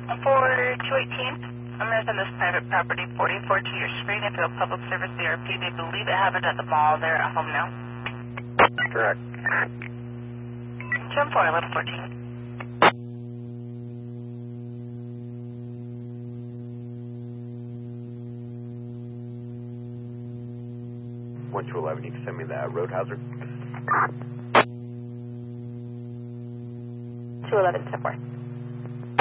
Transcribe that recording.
For 218, I'm going to send this private property 44 to your screen. If it's a public service CRP, they believe it happened at the mall. They're at home now. Correct. Jump 1114. 1-2-11, you can send me that road hazard. 211 to 4.